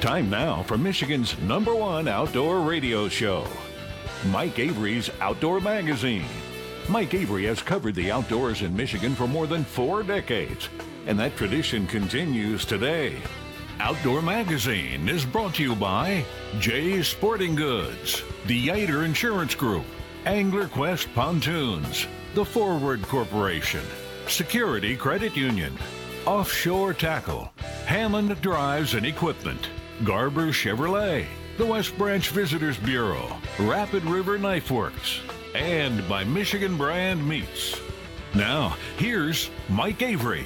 Time now for Michigan's #1 outdoor radio show, Mike Avery's Outdoor Magazine. Mike Avery has covered the outdoors in Michigan for more than 4 decades, and that tradition continues today. Outdoor Magazine is brought to you by Jay's Sporting Goods, the Yater Insurance Group, Angler Quest Pontoons, the Forward Corporation, Security Credit Union, Offshore Tackle, Hammond Drives and Equipment, Garber Chevrolet, the West Branch Visitors Bureau, Rapid River Knife Works, and by Michigan Brand Meats. Now, here's Mike Avery.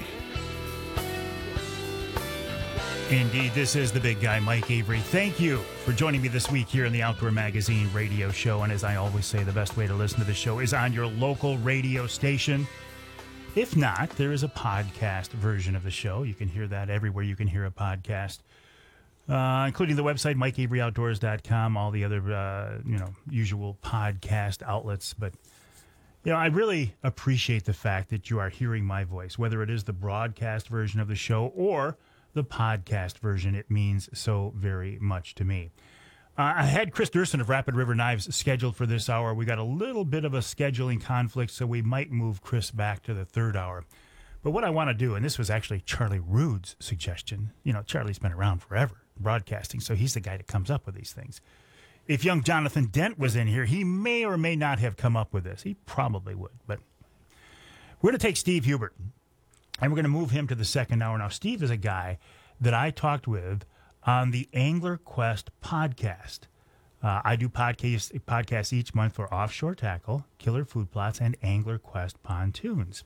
Indeed, this is the big guy, Mike Avery. Thank you for joining me this week here in the Outdoor Magazine radio show. And as I always say, the best way to listen to the show is on your local radio station. If not, there is a podcast version of the show. You can hear that everywhere you can hear a podcast, including the website, MikeAveryOutdoors.com, all the other, usual podcast outlets. But, I really appreciate the fact that you are hearing my voice, whether it is the broadcast version of the show or the podcast version. It means so very much to me. I had Chris Durson of Rapid River Knives scheduled for this hour. We got a little bit of a scheduling conflict, so we might move Chris back to the third hour. But what I want to do, and this was actually Charlie Rude's suggestion. Charlie's been around forever broadcasting, so he's the guy that comes up with these things. If young Jonathan Dent was in here, he may or may not have come up with this. He probably would. But we're going to take Steve Hubert, and we're going to move him to the second hour. Now, Steve is a guy that I talked with on the Angler Quest podcast. I do podcasts each month for Offshore Tackle, Killer Food Plots, and Angler Quest Pontoons.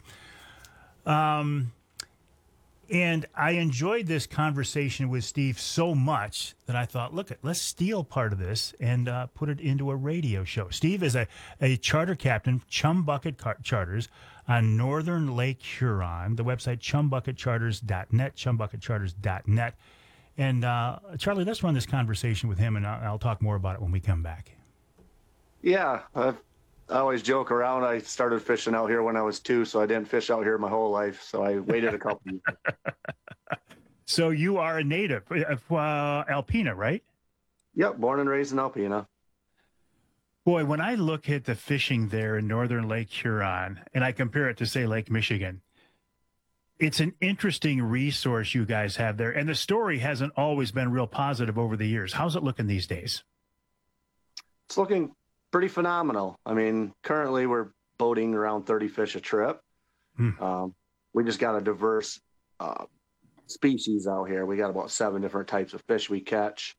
And I enjoyed this conversation with Steve so much that I thought, let's steal part of this and put it into a radio show. Steve is a charter captain, Chum Bucket Charters, on Northern Lake Huron. The website, chumbucketcharters.net, chumbucketcharters.net. And Charlie, let's run this conversation with him, and I'll talk more about it when we come back. Yeah, I always joke around. I started fishing out here when I was 2, so I didn't fish out here my whole life. So I waited a couple years. So you are a native of Alpena, right? Yep, born and raised in Alpena. Boy, when I look at the fishing there in Northern Lake Huron, and I compare it to, say, Lake Michigan, it's an interesting resource you guys have there. And the story hasn't always been real positive over the years. How's it looking these days? It's looking pretty phenomenal. I mean, currently we're boating around 30 fish a trip. We just got a diverse species out here. We got about 7 different types of fish we catch.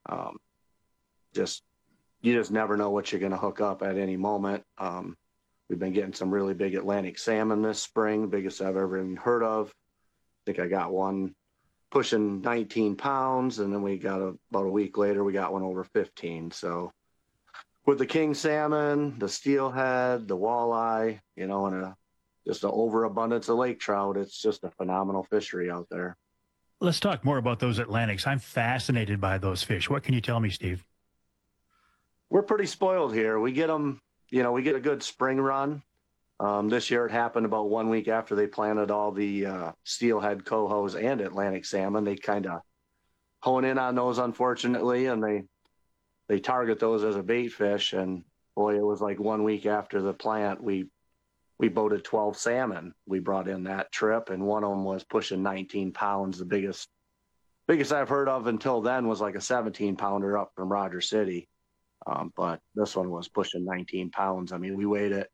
You just never know what you're going to hook up at any moment. We've been getting some really big Atlantic salmon this spring, biggest I've ever even heard of. I think I got one pushing 19 pounds, and then we got about a week later, we got one over 15. So with the king salmon, the steelhead, the walleye, and just an overabundance of lake trout, it's just a phenomenal fishery out there. Let's talk more about those Atlantics. I'm fascinated by those fish. What can you tell me, Steve? We're pretty spoiled here. We get them. We get a good spring run. This year it happened about 1 week after they planted all the steelhead, cohos, and Atlantic salmon. They kind of hone in on those, unfortunately, and they target those as a bait fish. And boy, it was like 1 week after the plant, we boated 12 salmon. We brought in that trip, and one of them was pushing 19 pounds. The biggest I've heard of until then was like a 17-pounder up from Rogers City. But this one was pushing 19 pounds. I mean, we weighed it.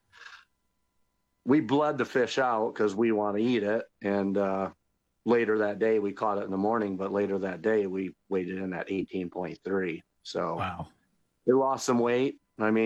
We bled the fish out because we want to eat it. And later that day, we caught it in the morning. But later that day, we weighed it in at 18.3. So wow, it lost some weight. I mean,